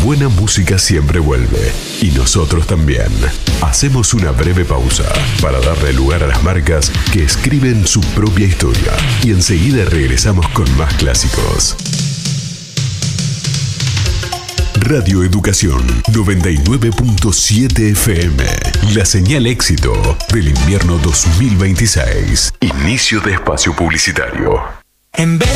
buena música siempre vuelve, y nosotros también. Hacemos una breve pausa para darle lugar a las marcas que escriben su propia historia, y enseguida regresamos con más clásicos. Radio Educación 99.7 FM. La señal éxito del invierno 2026. Inicio de espacio publicitario.